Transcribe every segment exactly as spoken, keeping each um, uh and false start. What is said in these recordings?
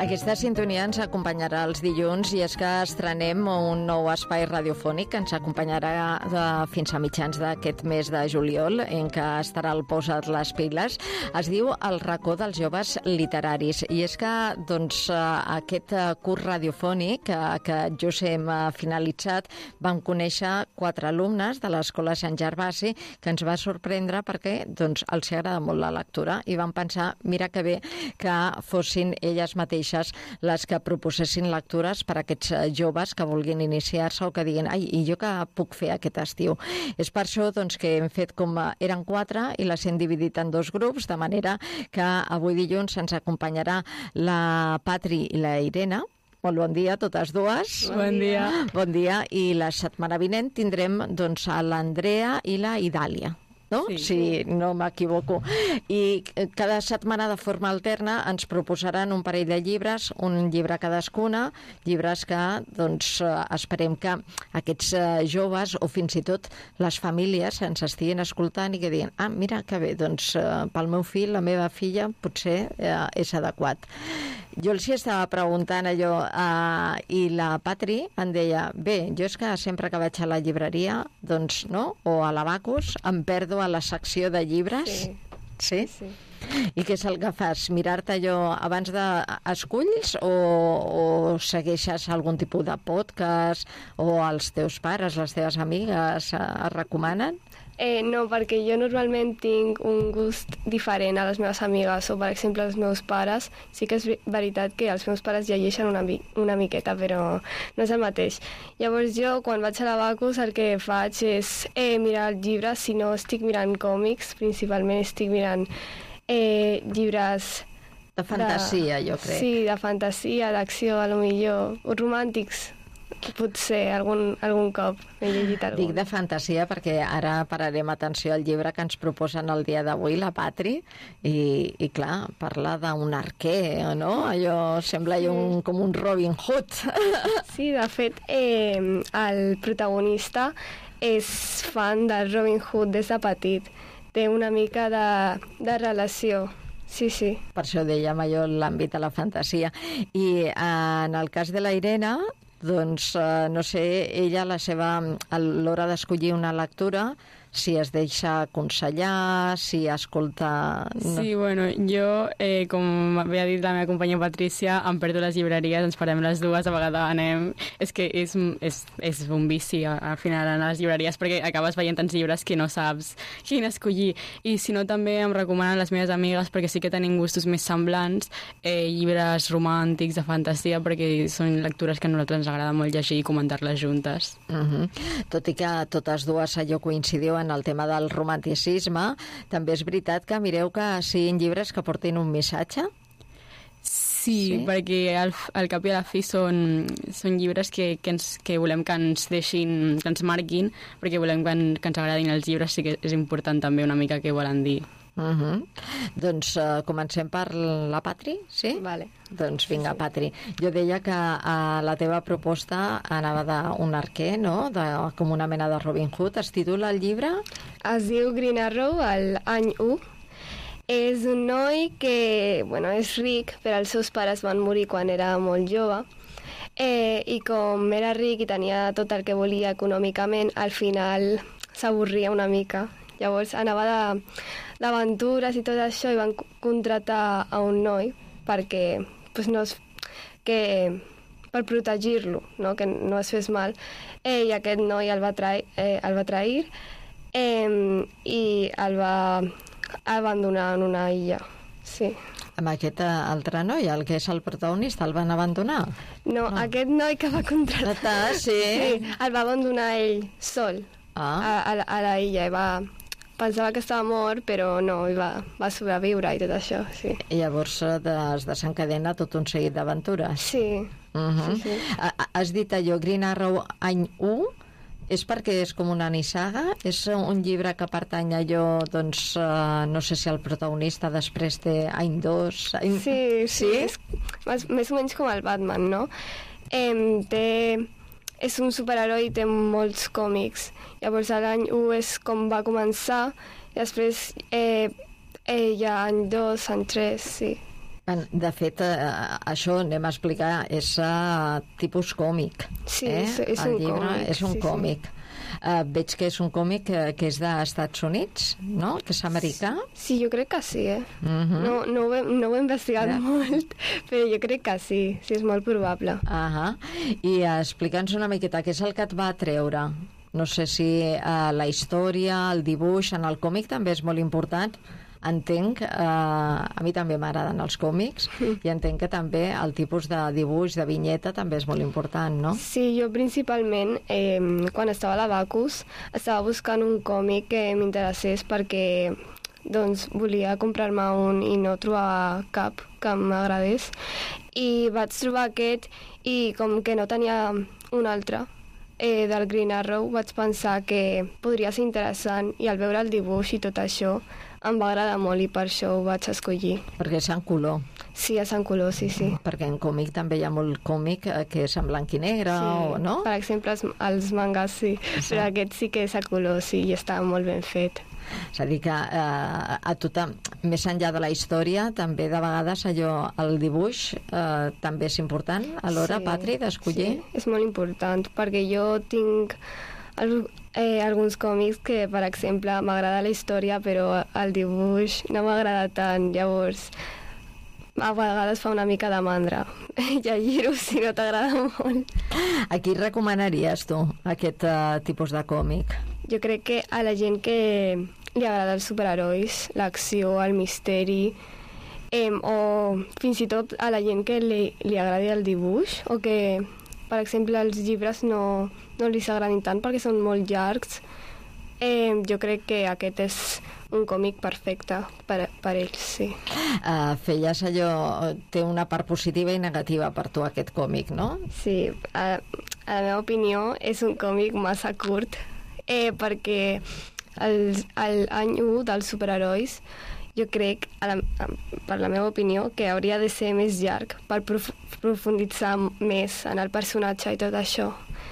Aquesta sintonia ens acompanyarà els dilluns i és que estrenem un nou espai radiofònic que ens acompanyarà de, fins a mitjans d'aquest mes de juliol, en què estarà el Posa't les piles. Es diu El racó dels joves literaris i és que doncs, aquest curs radiofònic que, que just hem finalitzat vam conèixer quatre alumnes de l'Escola Sant Gervasi que ens va sorprendre perquè doncs, els agrada molt la lectura i vam pensar, mira que bé que fossin elles mateixes les que proposessin lectures per a aquests joves que vulguin iniciar-se o que diguin, ai, i jo què puc fer aquest estiu? És per això doncs, que hem fet com eren quatre i les hem dividit en dos grups, de manera que avui dilluns ens acompanyarà la Patri i la Irene. Molt bon dia a totes dues. Bon dia. Bon dia. I la setmana vinent tindrem doncs, a l'Andrea i la Idàlia. No? Sí. Si no m'equivoco. I cada setmana de forma alterna ens proposaran un parell de llibres, un llibre cadascuna, llibres que doncs, esperem que aquests joves o fins i tot les famílies ens estiguin escoltant i que diguin, ah, mira que bé, doncs pel meu fill, la meva filla, potser eh, és adequat. Jo els hi estava preguntant allò eh, i la Patri em deia, bé, jo és que sempre que vaig a la llibreria, doncs, no?, o a l'Abacus, em perdo a la secció de llibres. Sí. Sí? Sí. I què és el que fas? Mirar-te allò abans de esculls o, o segueixes algun tipus de podcast o els teus pares, les teves amigues eh, es recomanen? Eh, no, perquè jo normalment tinc un gust diferent a les meves amigues o, per exemple, als meus pares. Sí que és veritat que els meus pares llegeixen una, mi una miqueta, però no és el mateix. Llavors jo, quan vaig a l'Abacus, el que faig és eh, mirar els llibres. Si no estic mirant còmics, principalment estic mirant eh, llibres... De fantasia, de... jo crec. Sí, de fantasia, d'acció, a lo millor, romàntics. Potser algun, algun cop he llegit algun. Dic de fantasia perquè ara pararem atenció al llibre que ens proposen el dia d'avui, la Patri, i, i clar, parla d'un arquer, no? Allò sembla sí. un, com un Robin Hood. Sí, de fet, eh, el protagonista és fan del Robin Hood des de petit. Té una mica de, de relació. Sí, sí. Per això dèiem allò l'àmbit de la fantasia. I en el cas de la Irene, doncs, eh, no sé, ella, la seva, a l'hora d'escollir una lectura, si es deixa aconsellar, si escolta... No. Sí, bueno, jo, eh, com havia dit la meva companya Patrícia, em perdo les llibreries, ens parem les dues, a vegades anem... És que és, és, és un vici, al final, anar a les llibreries, perquè acabes veient tants llibres que no saps quin escollir. I si no, també em recomanen les meves amigues, perquè sí que tenim gustos més semblants, eh, llibres romàntics, de fantasia, perquè són lectures que a nosaltres ens agrada molt llegir i comentar-les juntes. Uh-huh. Tot i que totes dues allò coincidiu en el tema del romanticisme, també és veritat que mireu que siguin llibres que portin un missatge? Sí, sí? perquè al, al cap i a la fi són, són llibres que, que, ens, que volem que ens deixin, que ens marquin, perquè volem que, en, que ens agradin els llibres, sí que és important també una mica què volen dir. Uh-huh. Doncs uh, comencem per la Patri, sí? Vale. Doncs vinga, sí. Patri. Jo deia que uh, la teva proposta anava d'un arquer, no? De, com una mena de Robin Hood. Es titula el llibre? Es diu Green Arrow, el any u. És un noi que, bueno, és ric, però els seus pares van morir quan era molt jove. Eh, I com era ric i tenia tot el que volia econòmicament, al final s'avorria una mica. Llavors anava d'aventures i tot això i van contractar a un noi perquè pues, no es, que, per protegir-lo, no? Que no es fes mal. Eh, I aquest noi el va, trair, eh, el va trair eh, i el va abandonar en una illa. Sí. Amb aquest altre noi, el que és el protagonista, el van abandonar? No, no. Aquest noi que va contractar... Sí. Sí, el va abandonar ell sol ah. a, a, a la illa i va... Pensava que estava mort, però no, i va, va sobreviure i tot això, sí. I llavors es desencadena tot un seguit d'aventures. Sí. Uh-huh. sí, sí. Has dit allò, Green Arrow, any u, és perquè és com una nissaga? És un llibre que pertany a allò, doncs, uh, no sé si el protagonista després té any dos... Any... Sí, sí, sí? És més, més o menys com el Batman, no? Eh, té... És un superheroi i té molts còmics. Llavors l'any u és com va començar i després eh, eh, hi ha any dos, any tres, sí. De fet, eh, això anem a explicar, és uh, tipus còmic. Sí, eh? és, és El un llibre còmic. és un sí, còmic. Sí. Uh, veig que és un còmic que, que és dels Estats Units, no? Que és americà. Sí, jo crec que sí, eh? Uh-huh. No, no, ho he, no ho he investigat Ja. molt, però jo crec que sí, sí, és molt probable. Uh-huh. I uh, explica'ns una miqueta què és el que et va atreure. No sé si uh, la història, el dibuix, en el còmic també és molt important. Entenc, eh, a mi també m'agraden els còmics i entenc que també el tipus de dibuix, de vinyeta, també és molt important, no? Sí, jo principalment, eh, quan estava a l'Abacus, estava buscant un còmic que m'interessés perquè doncs, volia comprar-me un i no trobava cap que m'agradés. I vaig trobar aquest i com que no tenia un altre, eh, del Green Arrow, vaig pensar que podria ser interessant i al veure el dibuix i tot això em va agradar molt i per això ho vaig escollir. Perquè és en color. Sí, és en color, sí, sí. Perquè en còmic també hi ha molt còmic eh, que és en blanc i negre, sí. o no? Per exemple, els, els mangas, sí. sí. Però aquest sí que és a color, sí, i està molt ben fet. És a dir que eh, a tothom, més enllà de la història, també de vegades allò, el dibuix eh, també és important a l'hora, sí, Patri, d'escollir? Sí, és molt important, perquè jo tinc el, eh, alguns còmics que, per exemple, m'agrada la història, però el dibuix no m'agrada tant, llavors a vegades fa una mica de mandra llegir-ho si no t'agrada molt. A qui recomanaries tu aquest uh, tipus de còmic? Jo crec que a la gent que li agrada els superherois, l'acció, el misteri, eh, o fins i tot a la gent que li, li agradi el dibuix, o que, per exemple, els llibres no, no li s'agradin tant perquè són molt llargs, eh, jo crec que aquest és un còmic perfecte per, per ells, sí. Uh, feies allò, té una part positiva i negativa per tu aquest còmic, no? Sí, a, a la meva opinió és un còmic massa curt, eh, perquè el, el any u dels superherois jo crec, a la, a, per la meva opinió, que hauria de ser més llarg per prof, profunditzar més en el personatge i tot això,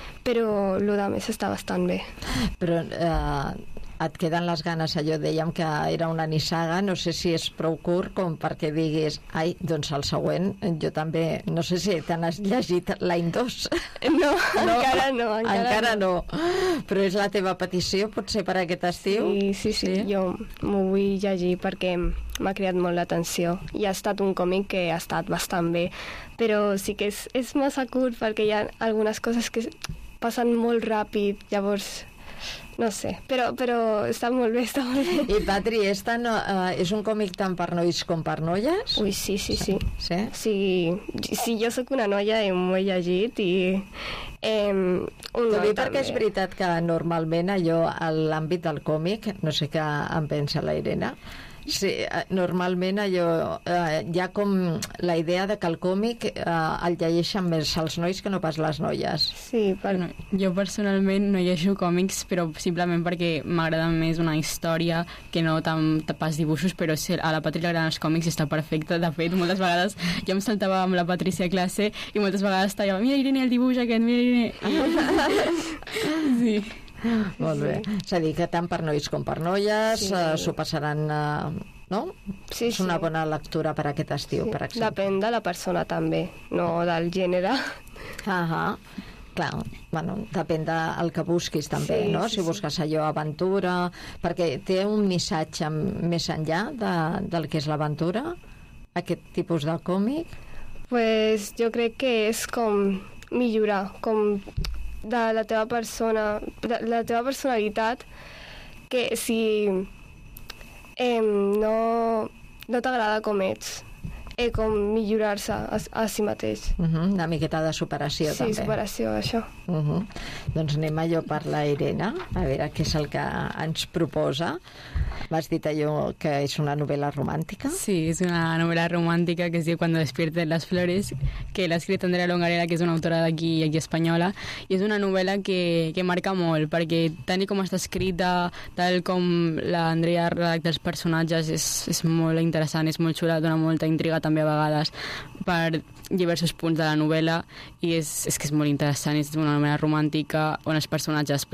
però el de més està bastant bé. Però eh, et queden les ganes, allò dèiem que era una nissaga, no sé si és prou curt com perquè diguis, ai, doncs el següent, jo també, no sé si te n'has llegit l'any dos. No, no, encara no. Encara, encara no. no. Però és la teva petició, potser per aquest estiu? Sí, sí, sí, sí. Jo m'ho vull llegir perquè m'ha cridat molt l'atenció i ha estat un còmic que ha estat bastant bé, però sí que és, és massa curt perquè hi ha algunes coses que passen molt ràpid, llavors no sé, però, però està molt bé, està molt bé. I Patri, és, tan, uh, és un còmic tant per nois com per noies? Ui, sí, sí, sí. Sí? Sí, sí, jo sóc una noia i m'ho he llegit i... Eh, un T'ho noi dic perquè és veritat que normalment allò, a l'àmbit del còmic, no sé què en pensa la Irene, sí, normalment allò, eh, hi ha com la idea de que el còmic eh, el llegeixen més els nois que no pas les noies. Sí, per... Bueno, jo personalment no llegeixo còmics, però simplement perquè m'agrada més una història que no tant pas dibuixos, però a la Patri li agraden els còmics i està perfecte. De fet, moltes vegades jo em saltava amb la Patrícia a classe i moltes vegades estava, mira Irene, el dibuix aquest, mira Irene. Sí. Molt bé. Sí. És a dir, que tant per nois com per noies sí. eh, s'ho passaran, eh, no? Sí, és una sí. bona lectura per aquest estiu, sí. per exemple. Depèn de la persona també, no del gènere. Ahà. Clar, bueno, depèn del que busquis també, sí, no? Sí, si busques allò, aventura, perquè té un missatge més enllà de, del que és l'aventura, aquest tipus de còmic? Pues jo crec que és com millorar, com de la teva persona, de la teva personalitat, que si eh, no, no t'agrada com ets, eh, com millorar-se a, a si mateix. Uh -huh, una miqueta de superació, sí, també. Sí, superació, això. Uh -huh. Doncs anem allò per la Irene, a veure què és el que ens proposa. M'has dit allò que és una novel·la romàntica? Sí, és una novel·la romàntica que es diu Cuando despierten las flores, que l'ha escrit Andrea Longarela, que és una autora d'aquí aquí espanyola, i és una novel·la que, que marca molt, perquè tal com està escrita, tal com l'Andrea redacta els personatges, és, és molt interessant, és molt xula, dona molta intriga també a vegades per diversos punts de la novel·la, i és, és que és molt interessant, és una novel·la romàntica on els personatges pues,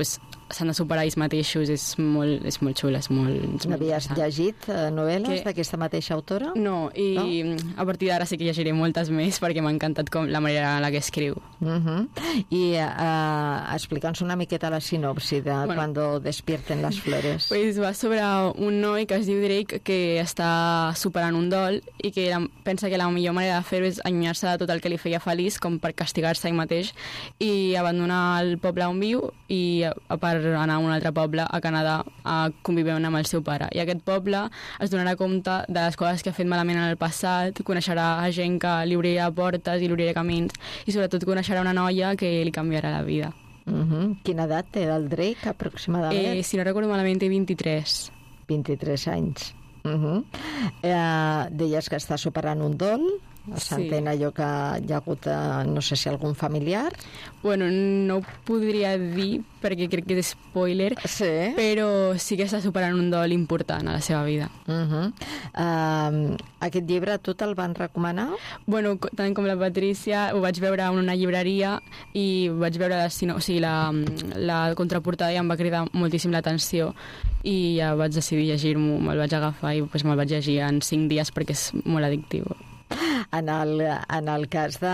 s'han de superar ells mateixos, és molt, és molt xula, és molt, és molt Havies interessant. llegit eh, novel·les Que- d'aquesta mateixa autora? No, i no? a partir d'ara sí que llegiré moltes més perquè m'ha encantat com la manera en la que escriu. Uh -huh. I uh, explica'ns una miqueta la sinopsi de Bueno. Cuando despierten las flores. Pues va sobre un noi que es diu Drake que està superant un dol i que la, pensa que la millor manera de fer-ho és allunyar-se de tot el que li feia feliç com per castigar-se ell mateix i abandonar el poble on viu i a, a per anar a un altre poble a Canadà a conviure amb el seu pare. I aquest poble es donarà compte de les coses que ha fet malament en el passat, coneixerà a gent que li obrirà portes i li obrirà camins i sobretot coneixerà una noia que li canviarà la vida. Uh -huh. Quina edat té el Drake, aproximadament? Eh, si no recordo malament, té vint-i-tres. vint-i-tres anys. Uh -huh. eh, deies que està superant un dol. S'entén allò que hi ha hagut, eh, no sé si algun familiar. Bueno, no ho podria dir perquè crec que és spoiler, Sí. però sí que està superant un dol important a la seva vida. Uh -huh. uh, aquest llibre a tu te'l van recomanar? Bueno, co- tant com la Patrícia, ho vaig veure en una llibreria i vaig veure la, sino, o sigui, la, la contraportada i em va cridar moltíssim l'atenció i ja vaig decidir llegir-m'ho, me'l vaig agafar i pues, me'l vaig llegir en cinc dies perquè és molt addictiu. En el, en el cas de...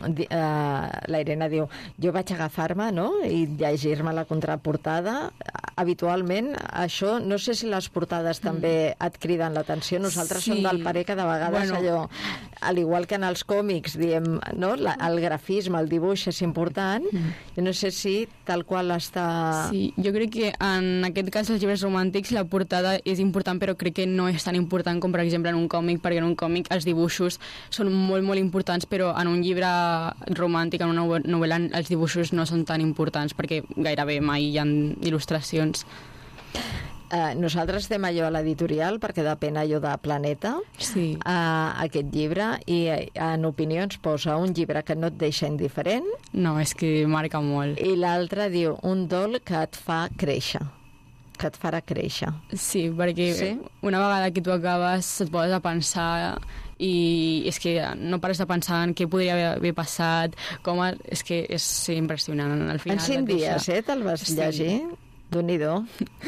Uh, la Irene diu, jo vaig agafar-me, no?, i llegir-me la contraportada. Habitualment, això, no sé si les portades també et criden l'atenció. Nosaltres Sí. som del parer que de vegades Bueno. allò, al igual que en els còmics, diem, no?, la, el grafisme, el dibuix és important. Jo no sé si tal qual està... Sí, jo crec que en aquest cas els llibres romàntics la portada és important però crec que no és tan important com per exemple en un còmic, perquè en un còmic els dibuixos són molt molt importants però en un llibre romàntic, en una novel·la els dibuixos no són tan importants perquè gairebé mai hi ha il·lustracions. Uh, nosaltres estem allò a l'editorial perquè depèn allò de Planeta, Sí. uh, aquest llibre, i uh, en opinions posa un llibre que no et deixa indiferent No, és que marca molt. i l'altre diu un dol que et fa créixer, que et farà créixer. Sí, perquè Sí? una vegada que tu acabes et poses a pensar i és que no pares de pensar en què podria haver, haver passat, com a, és que és impressionant. Al final En cinc et deixa- dies, eh, te'l vas Sí. llegir? Déu-n'hi-do.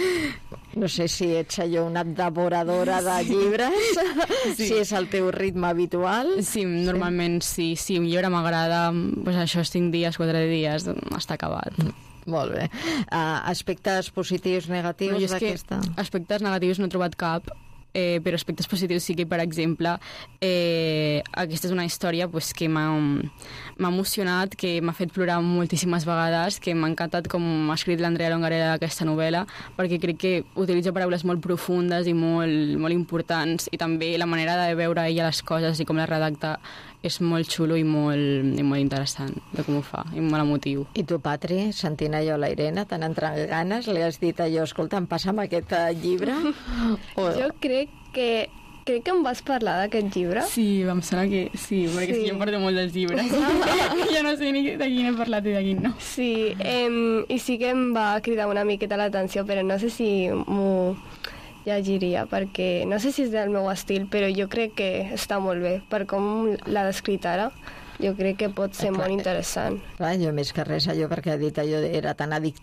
No sé si ets allò una devoradora de llibres, Sí. si és el teu ritme habitual. Sí, normalment sí. Si un llibre m'agrada, doncs això, cinc dies, quatre dies, està acabat. Molt bé. Uh, aspectes positius, negatius No, jo és que d'aquesta? aspectes negatius no he trobat cap, eh, però aspectes positius sí que, per exemple, eh, aquesta és una història pues, que m'ha m'ha emocionat, que m'ha fet plorar moltíssimes vegades, que m'ha encantat com ha escrit l'Andrea Longarela d'aquesta novel·la, perquè crec que utilitza paraules molt profundes i molt, molt importants, i també la manera de veure ella les coses i com les redacta és molt xulo i molt, i molt interessant de com ho fa, i molt emotiu. I tu, Patri, sentint allò la Irene, t'han entrat ganes? Li has dit allò, escolta, em passa'm aquest uh, llibre? O... Jo crec que crec que em vas parlar d'aquest llibre. Sí, em sembla que sí, perquè Sí. sí. jo em parlo molt dels llibres. Jo no sé ni de quin he parlat i de quin no. Sí, em, i sí que em va cridar una miqueta l'atenció, però no sé si m'ho llegiria, perquè no sé si és del meu estil, però jo crec que està molt bé. Per com l'ha descrit ara, jo crec que pot ser Eh, clar, molt interessant. Clar, jo més que res allò perquè ha dit allò era tan addictiu